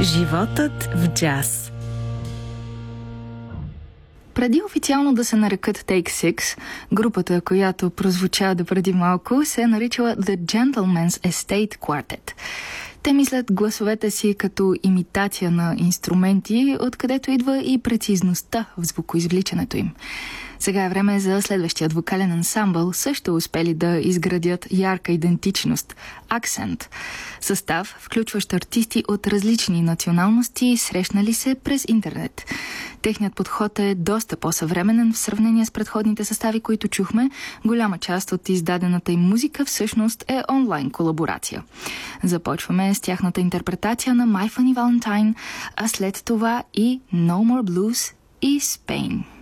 Животът в джаз. Преди официално да се нарекат Take Six, групата, която прозвуча допреди малко, се наричала The Gentleman's Estate Quartet. Те мислят гласовете си като имитация на инструменти, откъдето идва и прецизността в звукоизвличането им. Сега е време за следващият вокален ансамбъл, също успели да изградят ярка идентичност – Accent. Състав, включващ артисти от различни националности, срещнали се през интернет. Техният подход е доста по-съвременен в сравнение с предходните състави, които чухме. Голяма част от издадената им музика всъщност е онлайн колаборация. Започваме с тяхната интерпретация на My Funny Valentine, а след това и No More Blues и Spain.